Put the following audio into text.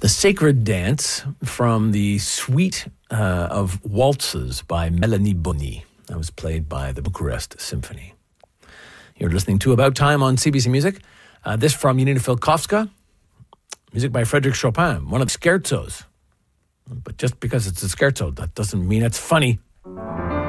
The Sacred Dance from the Suite of Waltzes by Melanie Boni. That was played by the Bucharest Symphony. You're listening to About Time on CBC Music. This from Janina Filkowska. Music by Frédéric Chopin, one of the scherzos. But just because it's a scherzo, that doesn't mean it's funny.